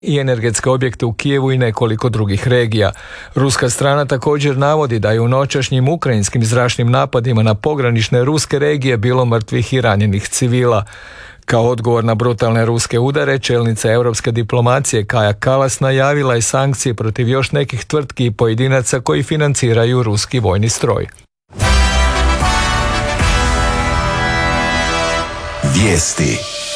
i energetske objekte u Kijevu i nekoliko drugih regija. Ruska strana također navodi da je u noćašnjim ukrajinskim zračnim napadima na pogranične ruske regije bilo mrtvih i ranjenih civila. Kao odgovor na brutalne ruske udare, čelnica europske diplomacije Kaja Kallas najavila je sankcije protiv još nekih tvrtki i pojedinaca koji financiraju ruski vojni stroj. Vijesti.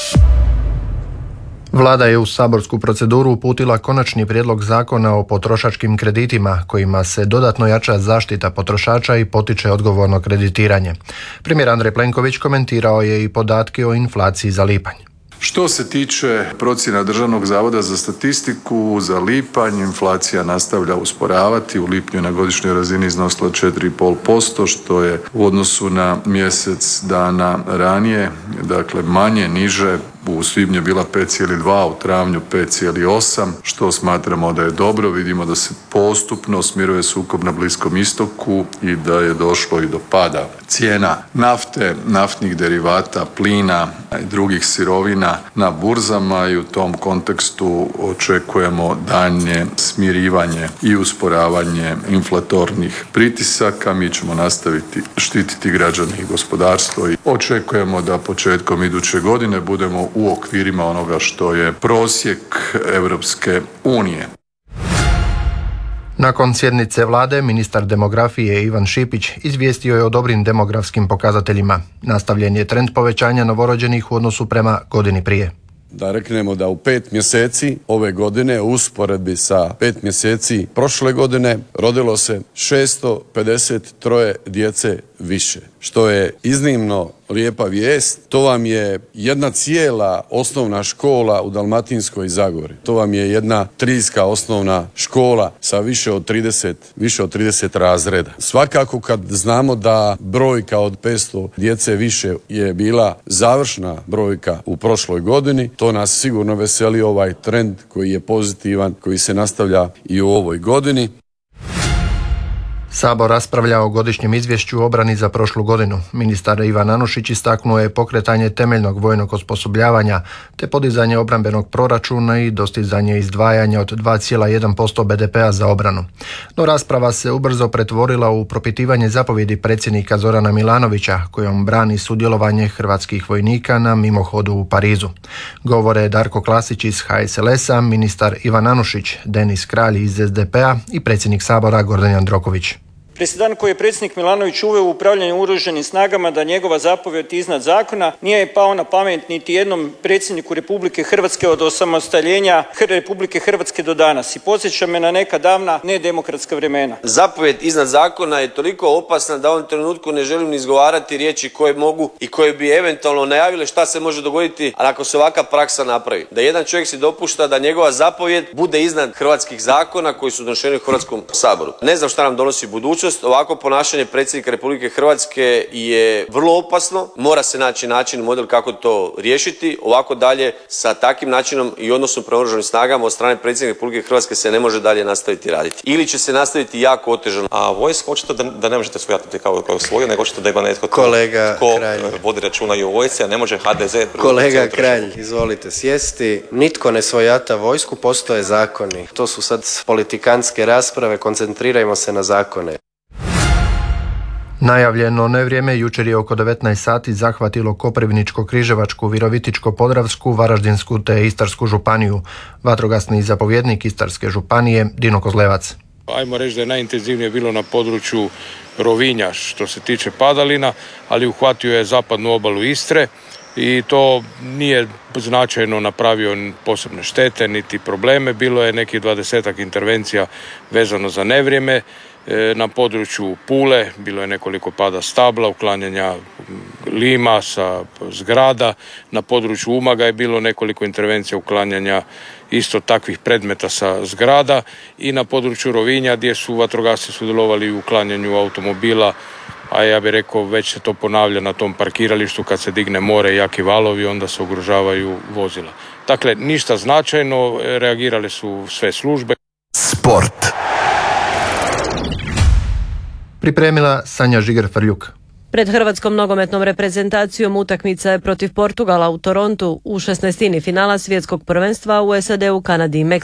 Vlada je u saborsku proceduru uputila konačni prijedlog zakona o potrošačkim kreditima kojima se dodatno jača zaštita potrošača i potiče odgovorno kreditiranje. Premijer Andrej Plenković komentirao je i podatke o inflaciji za lipanj. Što se tiče procjena Državnog zavoda za statistiku, za lipanj inflacija nastavlja usporavati. U lipnju na godišnjoj razini iznosila 4,5%, što je u odnosu na mjesec dana ranije, dakle manje, niže. U svibnju je bila 5,2, u travnju 5,8, što smatramo da je dobro. Vidimo da se postupno smiruje sukob na Bliskom istoku i da je došlo i do pada cijena nafte, naftnih derivata, plina i drugih sirovina na burzama i u tom kontekstu očekujemo daljnje smirivanje i usporavanje inflatornih pritisaka. Mi ćemo nastaviti štititi građane i gospodarstvo i očekujemo da početkom iduće godine budemo u okvirima onoga što je prosjek Europske unije. Nakon sjednice vlade, ministar demografije Ivan Šipić izvijestio je o dobrim demografskim pokazateljima. Nastavljen je trend povećanja novorođenih u odnosu prema godini prije. Da reknemo da u 5 mjeseci ove godine u usporedbi sa 5 mjeseci prošle godine rodilo se 653 djece više, što je iznimno lijepa vijest. To vam je jedna cijela osnovna škola u Dalmatinskoj Zagori. To vam je jedna trijska osnovna škola sa više od 30 razreda. Svakako kad znamo da brojka od 500 djece više je bila završna brojka u prošloj godini, to nas sigurno veseli, ovaj trend koji je pozitivan, koji se nastavlja i u ovoj godini. Sabor raspravlja o godišnjem izvješću o obrani za prošlu godinu. Ministar Ivan Anušić istaknuo je pokretanje temeljnog vojnog osposobljavanja te podizanje obrambenog proračuna i dostizanje izdvajanja od 2,1% BDP-a za obranu. No rasprava se ubrzo pretvorila u propitivanje zapovjedi predsjednika Zorana Milanovića kojom brani sudjelovanje hrvatskih vojnika na mimohodu u Parizu. Govore Darko Klasić iz HSLS-a, ministar Ivan Anušić, Denis Kralj iz SDP-a i predsjednik Sabora Gordan Jandroković. Presedan koji je predsjednik Milanović uveo u upravljanje oružanim snagama da njegova zapovjed iznad zakona nije pao na pamet niti jednom predsjedniku Republike Hrvatske od osamostaljenja Republike Hrvatske do danas i podsjeća me na neka davna nedemokratska vremena. Zapovjed iznad zakona je toliko opasna da u ovom trenutku ne želim ni izgovarati riječi koje mogu i koje bi eventualno najavile šta se može dogoditi ako se ovakva praksa napravi. Da jedan čovjek si dopušta da njegova zapovjed bude iznad hrvatskih zakona koji su doneseni u Hrvatskom saboru. Ne znam šta nam donosi budućnost. Ovako ponašanje predsjednika Republike Hrvatske je vrlo opasno. Mora se naći način i model kako to riješiti. Ovako dalje sa takvim načinom i odnosom prema oružanim snagama od strane predsjednika Republike Hrvatske se ne može dalje nastaviti raditi. Ili će se nastaviti jako otežano. A vojsku očito da ne možete svojatiti kao svoju, nego očito da ima netko tko vodi računa i o vojsci, a ne može HDZ. Kolega Kralj, izvolite sjesti. Nitko ne svojata vojsku, postoje zakoni. To su sad politikantske rasprave, koncentrirajmo se na zakone. Najavljeno nevrijeme jučer je oko 19 sati zahvatilo Koprivničko-Križevačku, Virovitičko-Podravsku, Varaždinsku te Istarsku županiju. Vatrogasni zapovjednik Istarske županije Dino Kozlevac. Ajmo reći da je najintenzivnije bilo na području Rovinja što se tiče padalina, ali uhvatio je zapadnu obalu Istre i to nije značajno napravio posebne štete niti probleme. Bilo je nekih 20 intervencija vezano za nevrijeme. Na području Pule bilo je nekoliko pada stabla, uklanjanja lima sa zgrada. Na području Umaga je bilo nekoliko intervencija uklanjanja isto takvih predmeta sa zgrada i na području Rovinja gdje su vatrogasci sudjelovali u uklanjanju automobila, a ja bih rekao već se to ponavlja na tom parkiralištu kad se digne more i jaki valovi, onda se ugrožavaju vozila. Dakle, ništa značajno, reagirale su sve službe. Sport. Pripremila Sanja Žiger-Frljuk. Pred hrvatskom nogometnom reprezentacijom utakmica je protiv Portugala u Torontu u 16. finala svjetskog prvenstva u SAD-u, Kanadi i Meksiku.